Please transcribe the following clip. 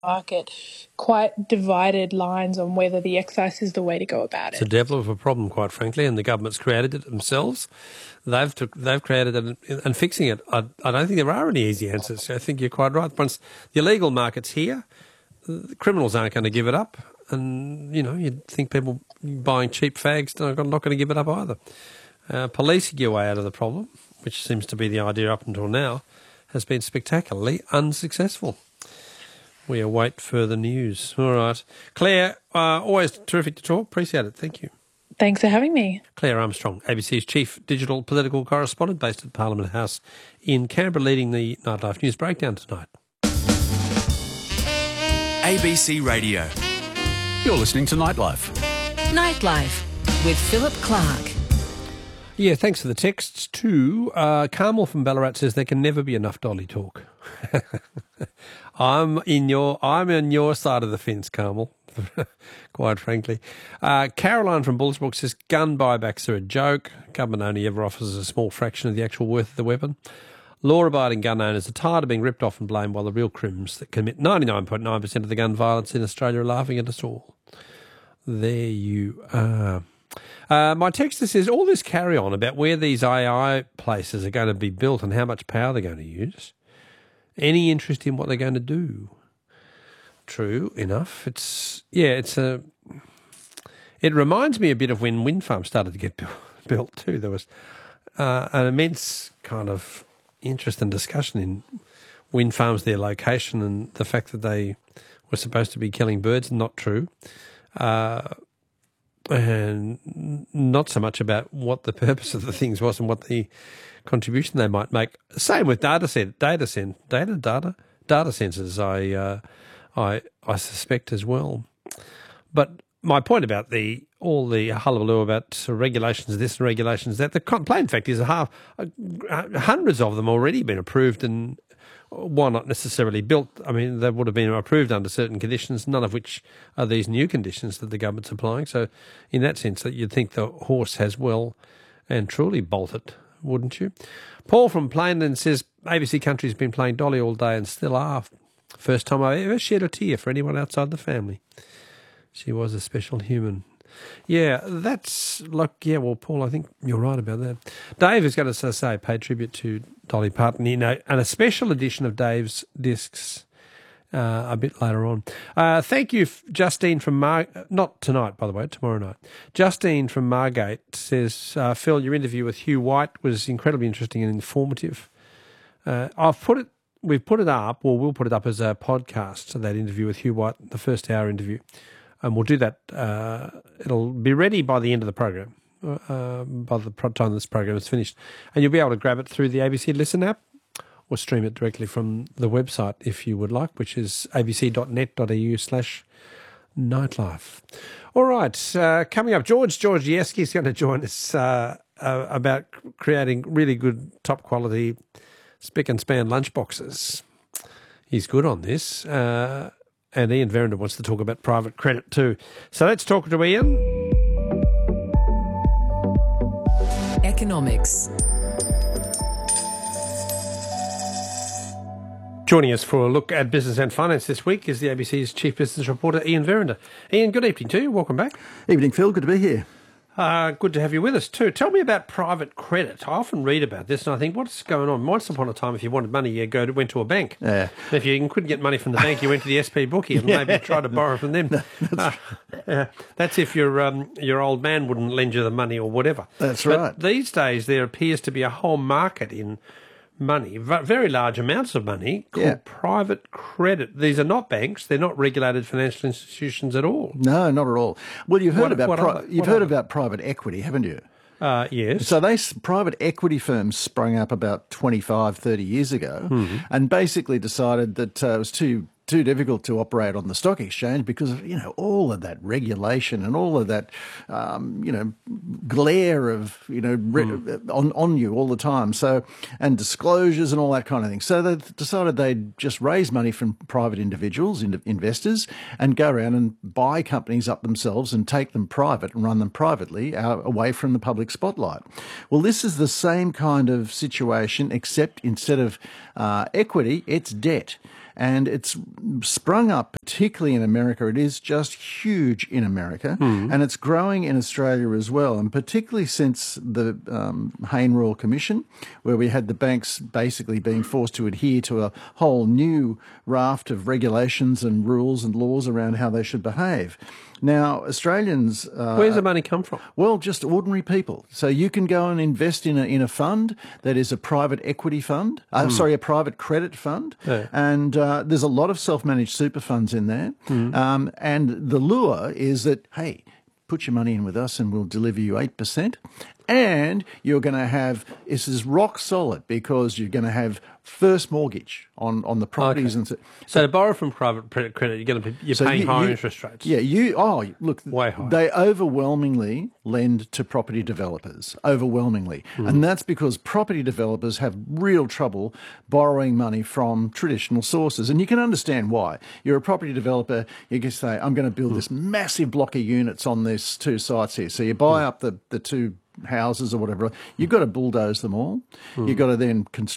market, quite divided lines on whether the excise is the way to go about It's it. a devil of a problem, quite frankly, and the government's created it themselves. They've created it, and fixing it, I don't think there are any easy answers. I think you're quite right. Once the illegal market's here, the criminals aren't going to give it up, and you'd think people buying cheap fags are not going to give it up either. Policing your way out of the problem, which seems to be the idea up until now, has been spectacularly unsuccessful. We await further news. All right. Claire, always terrific to talk. Appreciate it. Thank you. Thanks for having me. Claire Armstrong, ABC's Chief Digital Political Correspondent based at Parliament House in Canberra, leading the Nightlife News Breakdown tonight. ABC Radio. You're listening to Nightlife. Nightlife with Philip Clark. Yeah, thanks for the texts too. Carmel from Ballarat says there can never be enough dolly talk. I'm on your side of the fence, Carmel, quite frankly. Caroline from Bullsbrook says gun buybacks are a joke. Government only ever offers a small fraction of the actual worth of the weapon. Law-abiding gun owners are tired of being ripped off and blamed while the real crims that commit 99.9% of the gun violence in Australia are laughing at us all. There you are. My texter says all this carry-on about where these AI places are going to be built and how much power they're going to use. Any interest in what they're going to do? True enough. It reminds me a bit of when wind farms started to get built too. There was an immense kind of interest and discussion in wind farms, their location, and the fact that they were supposed to be killing birds. Not true. And not so much about what the purpose of the things was and what the contribution they might make. Same with data sensors. I suspect as well. But my point about all the hullabaloo about regulations this and regulations that, the plain fact is hundreds of them already been approved, and why not necessarily built? I mean, they would have been approved under certain conditions, none of which are these new conditions that the government's applying. So in that sense, that you'd think the horse has well and truly bolted, wouldn't you? Paul from Plainland says ABC Country's been playing Dolly all day and still are. First time I ever shed a tear for anyone outside the family. She was a special human. Yeah, well, Paul, I think you're right about that. Dave is going to say, pay tribute to Dolly Parton, and a special edition of Dave's discs a bit later on. Thank you, Justine from not tonight, by the way, tomorrow night. Justine from Margate says, Phil, your interview with Hugh White was incredibly interesting and informative. We'll put it up as a podcast, so that interview with Hugh White, the first hour interview. And we'll do that. It'll be ready by the end of the program, by the time this program is finished. And you'll be able to grab it through the ABC Listen app or stream it directly from the website if you would like, which is abc.net.au/nightlife. All right, coming up, George Georgieski is going to join us about creating really good, top-quality spick and span lunchboxes. He's good on this. And Ian Verrinder wants to talk about private credit too. So let's talk to Ian. Economics. Joining us for a look at business and finance this week is the ABC's Chief Business Reporter, Ian Verrinder. Ian, good evening to you. Welcome back. Evening, Phil. Good to be here. Good to have you with us too. Tell me about private credit. I often read about this and I think, what's going on? Once upon a time, if you wanted money, you went to a bank. Yeah. If you couldn't get money from the bank, you went to the SP bookie and maybe tried to borrow from them. That's if your old man wouldn't lend you the money or whatever. That's right. But these days, there appears to be a whole market in money, very large amounts of money, called private credit. These are not banks; they're not regulated financial institutions at all. No, not at all. Well, you've heard about private equity, haven't you? Yes. So private equity firms sprung up about 25, 30 years ago and basically decided that it was too difficult to operate on the stock exchange because of, all of that regulation and all of that, glare of, on you all the time. So, and disclosures and all that kind of thing. So they decided they'd just raise money from private individuals, investors, and go around and buy companies up themselves and take them private and run them privately away from the public spotlight. Well, this is the same kind of situation, except instead of equity, it's debt. and it's sprung up particularly in America. It is just huge in America, and it's growing in Australia as well, and particularly since the Hayne Royal Commission, where we had the banks basically being forced to adhere to a whole new raft of regulations and rules and laws around how they should behave. Now, Australians... Where's the money come from? Well, just ordinary people. So you can go and invest in a fund that is a private equity fund, a private credit fund, and there's a lot of self-managed super funds in there. And the lure is that, hey, put your money in with us and we'll deliver you 8%. And you're going to have, this is rock solid because you're going to have first mortgage on the properties. Okay. And so to borrow from private credit, you're paying higher interest rates. Yeah, look, way higher. They overwhelmingly lend to property developers, overwhelmingly. And that's because property developers have real trouble borrowing money from traditional sources. And you can understand why. You're a property developer, you can say, I'm going to build this massive block of units on these two sites here. So you buy up the two houses or whatever, you've got to bulldoze them all. You've got to then